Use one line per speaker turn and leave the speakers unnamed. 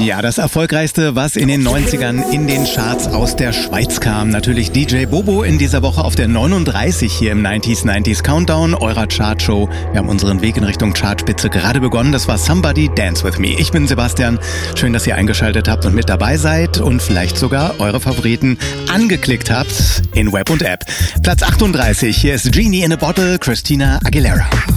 Ja, das Erfolgreichste, was in den 90ern in den Charts aus der Schweiz kam. Natürlich DJ Bobo in dieser Woche auf der 39 hier im 90s Countdown eurer Chartshow. Wir haben unseren Weg in Richtung Chartspitze gerade begonnen. Das war Somebody Dance With Me. Ich bin Sebastian. Schön, dass ihr eingeschaltet habt und mit dabei seid und vielleicht sogar eure Favoriten angeklickt habt in Web und App. Platz 38, hier ist Genie in a Bottle, Christina Aguilera.